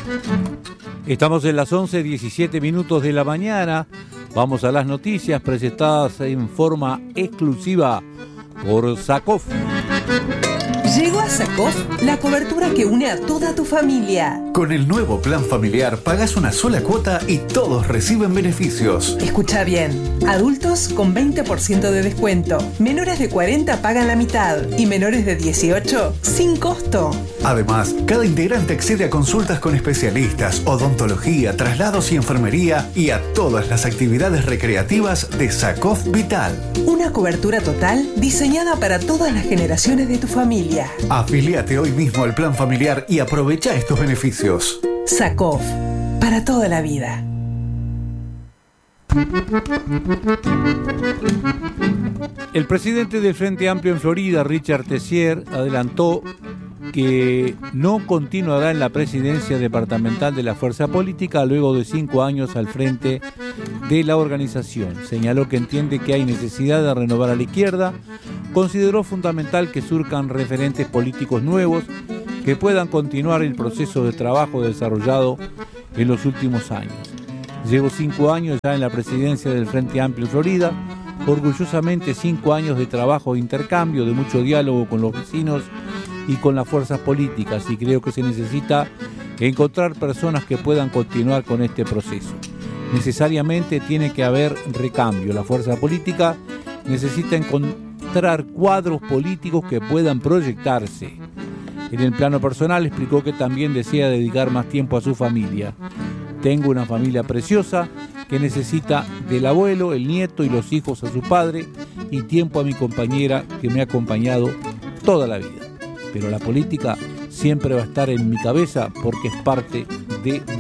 Estamos en las 11:17 minutos de la mañana. Vamos a las noticias presentadas en forma exclusiva por SACOF. Llegó a SACOF la cobertura que une a toda tu familia. Con el nuevo plan familiar pagás una sola cuota y todos reciben beneficios. Escucha bien, adultos con 20% de descuento, menores de 40 pagan la mitad y menores de 18 sin costo. Además, cada integrante accede a consultas con especialistas, odontología, traslados y enfermería y a todas las actividades recreativas de SACOF Vital. Una cobertura total diseñada para todas las generaciones de tu familia. Afiliate hoy mismo al plan familiar y aprovecha estos beneficios. SACOF, para toda la vida. El presidente del Frente Amplio en Florida, Richard Tessier, adelantó que no continuará en la presidencia departamental de la fuerza política luego de 5 años al frente de la organización. Señaló que entiende que hay necesidad de renovar a la izquierda. Consideró fundamental que surjan referentes políticos nuevos que puedan continuar el proceso de trabajo desarrollado en los últimos años. Llevo 5 años ya en la presidencia del Frente Amplio Florida, orgullosamente 5 años de trabajo e intercambio, de mucho diálogo con los vecinos y con las fuerzas políticas, y creo que se necesita encontrar personas que puedan continuar con este proceso. Necesariamente tiene que haber recambio. La fuerza política necesita encontrar cuadros políticos que puedan proyectarse. En el plano personal explicó que también desea dedicar más tiempo a su familia. Tengo una familia preciosa que necesita del abuelo, el nieto y los hijos a su padre y tiempo a mi compañera que me ha acompañado toda la vida. Pero la política siempre va a estar en mi cabeza porque es parte de